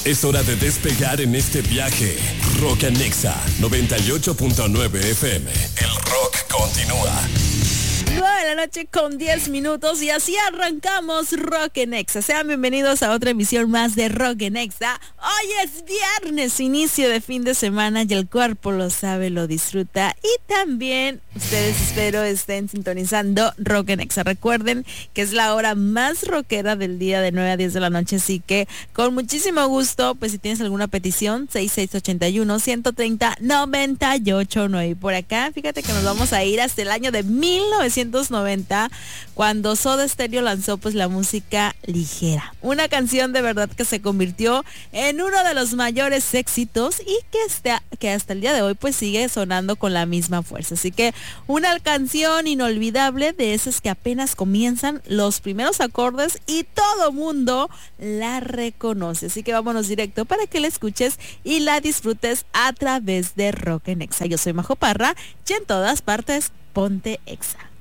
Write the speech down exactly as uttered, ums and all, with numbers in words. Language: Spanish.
Es hora de despegar en este viaje. Rock en Exa noventa y ocho punto nueve F M. El rock continúa. nueve de la noche con diez minutos y así arrancamos Rock en Exa. Sean bienvenidos a otra emisión más de Rock en Exa. Hoy es viernes, inicio de fin de semana y el cuerpo lo sabe, lo disfruta. Y también ustedes espero estén sintonizando Rock en Exa. Recuerden que es la hora más rockera del día de nueve a diez de la noche, así que con muchísimo gusto, pues si tienes alguna petición, seis seis ocho uno, uno tres cero, nueve ocho nueve. Y por acá, fíjate que nos vamos a ir hasta el año de mil novecientos noventa, cuando Soda Stereo lanzó pues la música ligera, una canción de verdad que se convirtió en uno de los mayores éxitos y que hasta, que hasta el día de hoy pues sigue sonando con la misma fuerza. Así que una canción inolvidable, de esas que apenas comienzan los primeros acordes y todo mundo la reconoce. Así que vámonos directo para que la escuches y la disfrutes a través de Rock en Exa. Yo soy Majo Parra y en todas partes ponte Exa.